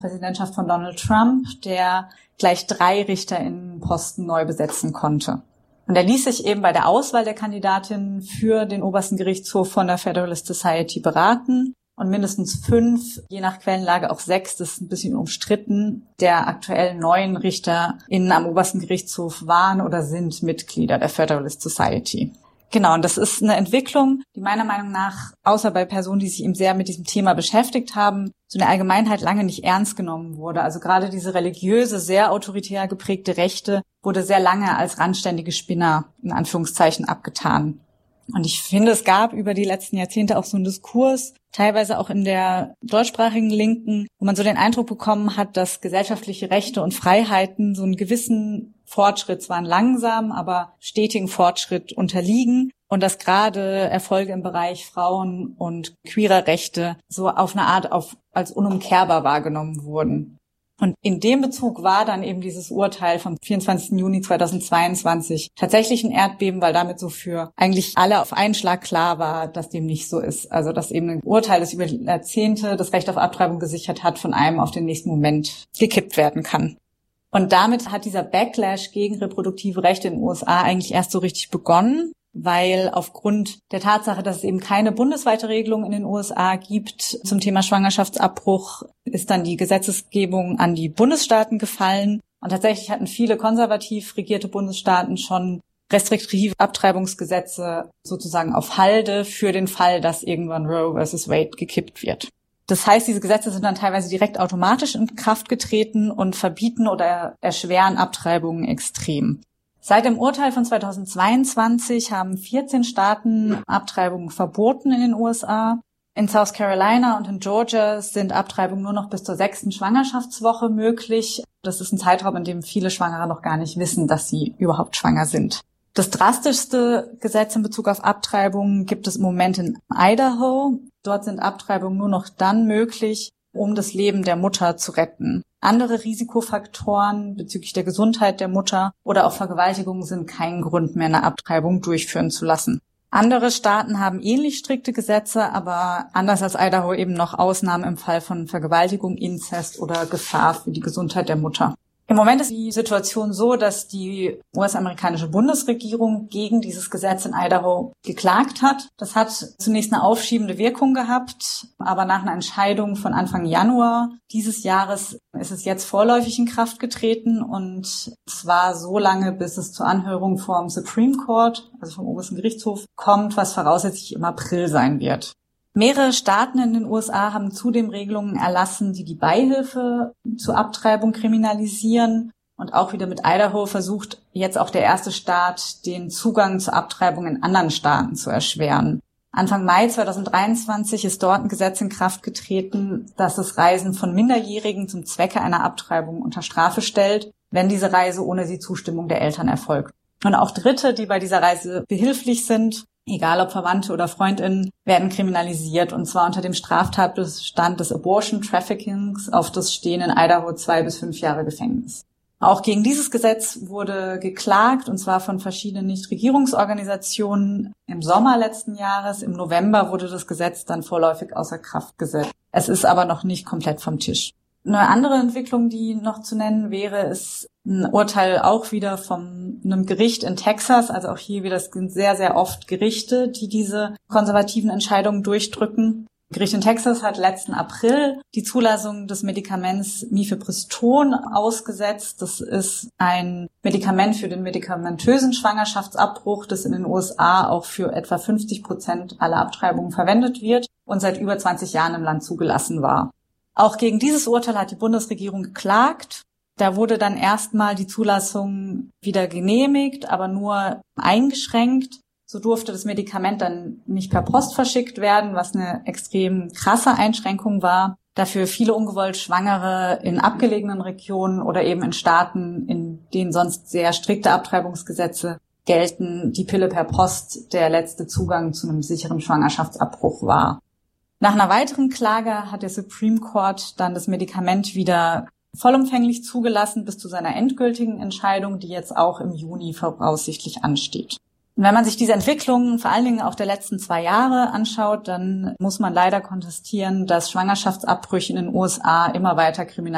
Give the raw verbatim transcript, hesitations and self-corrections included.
Präsidentschaft von Donald Trump, der gleich drei RichterInnenposten neu besetzen konnte. Und er ließ sich eben bei der Auswahl der Kandidatin für den obersten Gerichtshof von der Federalist Society beraten. Und mindestens fünf, je nach Quellenlage auch sechs, das ist ein bisschen umstritten, der aktuell neuen RichterInnen am obersten Gerichtshof waren oder sind Mitglieder der Federalist Society. Genau, und das ist eine Entwicklung, die meiner Meinung nach, außer bei Personen, die sich eben sehr mit diesem Thema beschäftigt haben, so in der Allgemeinheit lange nicht ernst genommen wurde. Also gerade diese religiöse, sehr autoritär geprägte Rechte wurde sehr lange als randständige Spinner in Anführungszeichen abgetan. Und ich finde, es gab über die letzten Jahrzehnte auch so einen Diskurs, teilweise auch in der deutschsprachigen Linken, wo man so den Eindruck bekommen hat, dass gesellschaftliche Rechte und Freiheiten so einen gewissen Fortschritt, zwar einen langsamen, aber stetigen Fortschritt unterliegen und dass gerade Erfolge im Bereich Frauen- und queerer Rechte so auf eine Art auf, als unumkehrbar wahrgenommen wurden. Und in dem Bezug war dann eben dieses Urteil vom vierundzwanzigsten Juni zweitausendzweiundzwanzig tatsächlich ein Erdbeben, weil damit so für eigentlich alle auf einen Schlag klar war, dass dem nicht so ist. Also dass eben ein Urteil, das über Jahrzehnte das Recht auf Abtreibung gesichert hat, von einem auf den nächsten Moment gekippt werden kann. Und damit hat dieser Backlash gegen reproduktive Rechte in den U S A eigentlich erst so richtig begonnen, weil aufgrund der Tatsache, dass es eben keine bundesweite Regelung in den U S A gibt zum Thema Schwangerschaftsabbruch, ist dann die Gesetzesgebung an die Bundesstaaten gefallen. Und tatsächlich hatten viele konservativ regierte Bundesstaaten schon restriktive Abtreibungsgesetze sozusagen auf Halde für den Fall, dass irgendwann Roe versus Wade gekippt wird. Das heißt, diese Gesetze sind dann teilweise direkt automatisch in Kraft getreten und verbieten oder erschweren Abtreibungen extrem. Seit dem Urteil von zweitausendzweiundzwanzig haben vierzehn Staaten Abtreibungen verboten in den U S A. In South Carolina und in Georgia sind Abtreibungen nur noch bis zur sechsten Schwangerschaftswoche möglich. Das ist ein Zeitraum, in dem viele Schwangere noch gar nicht wissen, dass sie überhaupt schwanger sind. Das drastischste Gesetz in Bezug auf Abtreibungen gibt es im Moment in Idaho. Dort sind Abtreibungen nur noch dann möglich, um das Leben der Mutter zu retten. Andere Risikofaktoren bezüglich der Gesundheit der Mutter oder auch Vergewaltigungen sind kein Grund mehr, eine Abtreibung durchführen zu lassen. Andere Staaten haben ähnlich strikte Gesetze, aber anders als Idaho eben noch Ausnahmen im Fall von Vergewaltigung, Inzest oder Gefahr für die Gesundheit der Mutter. Im Moment ist die Situation so, dass die U S-amerikanische Bundesregierung gegen dieses Gesetz in Idaho geklagt hat. Das hat zunächst eine aufschiebende Wirkung gehabt, aber nach einer Entscheidung von Anfang Januar dieses Jahres ist es jetzt vorläufig in Kraft getreten und zwar so lange, bis es zur Anhörung vom Supreme Court, also vom obersten Gerichtshof, kommt, was voraussichtlich im April sein wird. Mehrere Staaten in den U S A haben zudem Regelungen erlassen, die die Beihilfe zur Abtreibung kriminalisieren. Und auch wieder mit Idaho versucht jetzt auch der erste Staat, den Zugang zur Abtreibung in anderen Staaten zu erschweren. Anfang Mai zweitausenddreiundzwanzig ist dort ein Gesetz in Kraft getreten, das das Reisen von Minderjährigen zum Zwecke einer Abtreibung unter Strafe stellt, wenn diese Reise ohne die Zustimmung der Eltern erfolgt. Und auch Dritte, die bei dieser Reise behilflich sind, egal ob Verwandte oder FreundInnen, werden kriminalisiert, und zwar unter dem Straftatbestand des Abortion Traffickings, auf das stehen in Idaho zwei bis fünf Jahre Gefängnis. Auch gegen dieses Gesetz wurde geklagt, und zwar von verschiedenen Nichtregierungsorganisationen im Sommer letzten Jahres. Im November wurde das Gesetz dann vorläufig außer Kraft gesetzt. Es ist aber noch nicht komplett vom Tisch. Eine andere Entwicklung, die noch zu nennen wäre, ist ein Urteil auch wieder von einem Gericht in Texas. Also auch hier wieder, es sind sehr, sehr oft Gerichte, die diese konservativen Entscheidungen durchdrücken. Das Gericht in Texas hat letzten April die Zulassung des Medikaments Mifepriston ausgesetzt. Das ist ein Medikament für den medikamentösen Schwangerschaftsabbruch, das in den U S A auch für etwa fünfzig Prozent aller Abtreibungen verwendet wird und seit über zwanzig Jahren im Land zugelassen war. Auch gegen dieses Urteil hat die Bundesregierung geklagt. Da wurde dann erstmal die Zulassung wieder genehmigt, aber nur eingeschränkt. So durfte das Medikament dann nicht per Post verschickt werden, was eine extrem krasse Einschränkung war. Dafür viele ungewollt Schwangere in abgelegenen Regionen oder eben in Staaten, in denen sonst sehr strikte Abtreibungsgesetze gelten, die Pille per Post der letzte Zugang zu einem sicheren Schwangerschaftsabbruch war. Nach einer weiteren Klage hat der Supreme Court dann das Medikament wieder vollumfänglich zugelassen bis zu seiner endgültigen Entscheidung, die jetzt auch im Juni voraussichtlich ansteht. Und wenn man sich diese Entwicklungen, vor allen Dingen auch der letzten zwei Jahre, anschaut, dann muss man leider kontestieren, dass Schwangerschaftsabbrüche in den U S A immer weiter kriminalisiert